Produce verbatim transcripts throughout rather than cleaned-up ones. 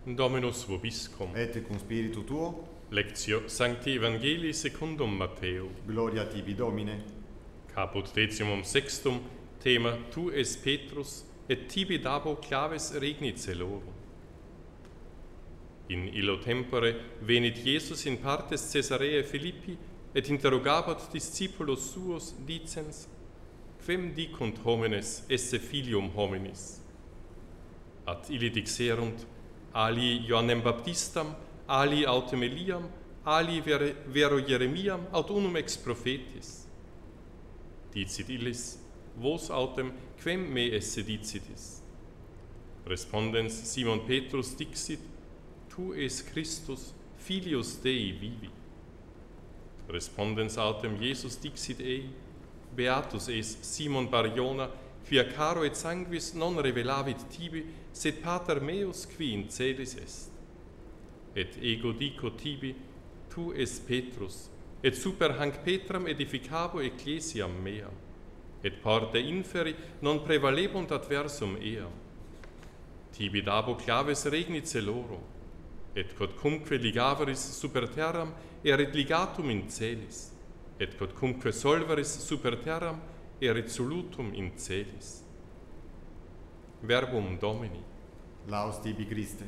Dominus vobiscum. Et cum spiritu tuo. Lectio Sancti Evangelii secundum Matteo. Gloria tibi, Domine. Caput decimum sextum, thema Tu es Petrus, et tibi dabo claves regnit celorum. In illo tempore venit Iesus in partes Caesarea Philippi, et interrogabat discipulos suos, dicens, Quem dicunt homines esse filium hominis? Ad illi dixerunt, ali Ioannem Baptistam, ali autem Eliam, ali vere, vero Jeremiam, aut unum ex prophetis. Dicit illis, vos autem, quem me esse dicitis? Respondens Simon Petrus dixit, Tu es Christus, filius Dei vivi. Respondens autem Iesus dixit ei, Beatus es Simon Bar-Jona, quia caro et sanguis non revelavit tibi, sed pater meus qui in celis est. Et ego dico tibi, tu es Petrus, et super hanc Petram edificabo ecclesiam meam, et porte inferi non prevalebunt adversum eam. Tibi dabo claves regnit celorum, et quodcumque ligaveris super terram erit ligatum in celis, et quodcumque solveris super terram erit solutum in celis. Verbum Domini. Laus tibi, Christe.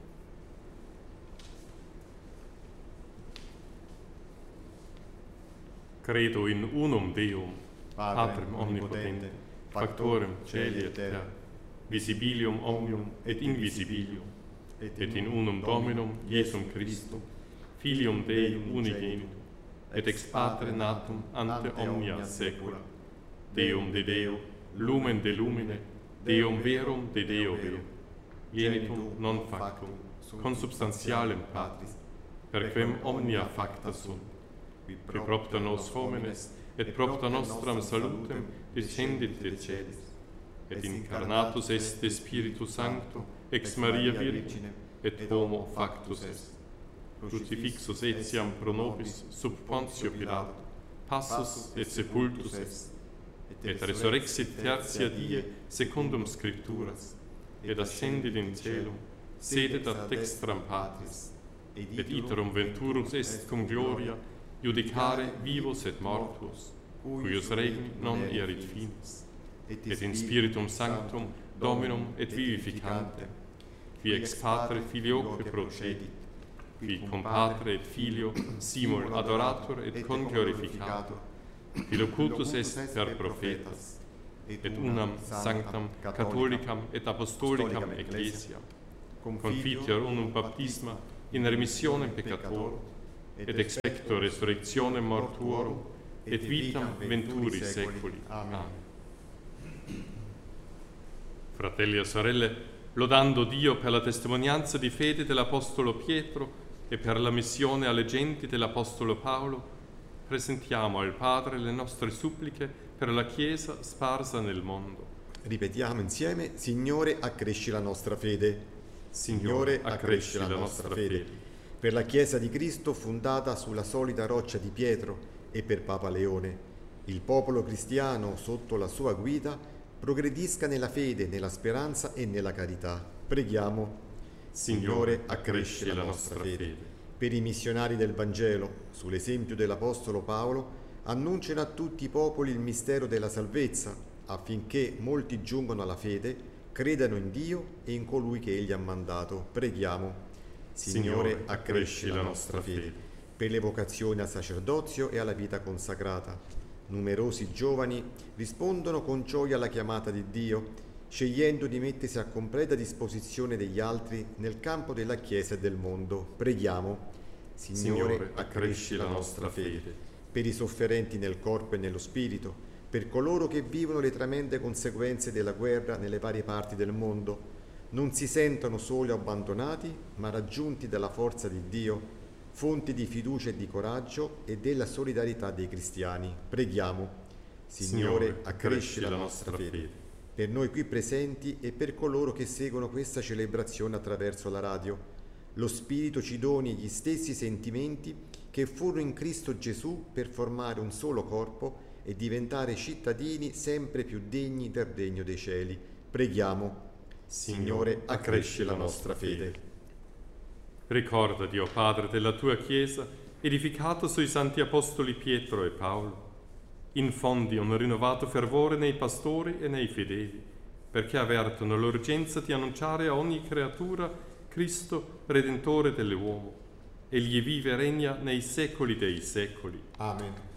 Credo in unum Deum, Patrem, Patrem omnipotente, factorem factorem celi celi et et terra, terra, visibilium omnium et invisibilium, et in unum Dominum Iesum Christum, Filium Dei unigenitum, et ex Patre natum ante omnia saecula, Deum de Deo, lumen de lumine, Deum verum de Deo verum, genitum non factum, consubstantialem Patris, per quem omnia facta sunt, qui propter nos homines, et propter nostram salutem descendit de celis, et incarnatus est de Spiritu Sancto, ex Maria Virgine, et homo factus est. Crucifixus etiam pro nobis sub Pontio Pilato, passus et sepultus est, et resurrexit tertia die secundum Scripturas, et ascendit in caelum, sedet ad dextram Patris, et iterum venturus est cum gloria, judicare vivos et mortuos, cuius regni non erit finis, et in Spiritum Sanctum Dominum et vivificantem, qui ex Patre Filioque procedit, qui cum Patre et Filio simul adorator et conglorificator, qui locutus est per prophetas, et unam sanctam catholicam et apostolicam ecclesiam, confiteor unum baptisma in remissionem peccatorum, et expecto resurrectionem mortuorum, et vitam venturi saeculi. Amen. Fratelli e sorelle, lodando Dio per la testimonianza di fede dell'Apostolo Pietro e per la missione alle genti dell'Apostolo Paolo, presentiamo al Padre le nostre suppliche per la Chiesa sparsa nel mondo. Ripetiamo insieme, Signore, accresci la nostra fede. Signore, accresci la nostra fede. Per la Chiesa di Cristo fondata sulla solida roccia di Pietro e per Papa Leone, il popolo cristiano sotto la sua guida progredisca nella fede, nella speranza e nella carità. Preghiamo. Signore, accresci la nostra fede. Per i missionari del Vangelo, sull'esempio dell'Apostolo Paolo, annunciano a tutti i popoli il mistero della salvezza, affinché molti giungano alla fede, credano in Dio e in colui che Egli ha mandato. Preghiamo. Signore, accresci la nostra fede. Per le vocazioni al sacerdozio e alla vita consacrata, numerosi giovani rispondono con gioia alla chiamata di Dio, scegliendo di mettersi a completa disposizione degli altri nel campo della Chiesa e del mondo. Preghiamo. Signore, Signore accresci la nostra fede. Per i sofferenti nel corpo e nello spirito, per coloro che vivono le tremende conseguenze della guerra nelle varie parti del mondo, non si sentono soli o abbandonati, ma raggiunti dalla forza di Dio, fonti di fiducia e di coraggio e della solidarietà dei cristiani. Preghiamo. Signore, Signore accresci la nostra fede. fede. Per noi qui presenti e per coloro che seguono questa celebrazione attraverso la radio, lo Spirito ci doni gli stessi sentimenti che furono in Cristo Gesù per formare un solo corpo e diventare cittadini sempre più degni del regno dei cieli. Preghiamo. Signore, accresci la nostra fede. Ricorda, Dio Padre, della tua Chiesa, edificata sui santi apostoli Pietro e Paolo. Infondi un rinnovato fervore nei pastori e nei fedeli, perché avvertono l'urgenza di annunciare a ogni creatura Cristo, Redentore dell'uomo. Egli vive e regna nei secoli dei secoli. Amen.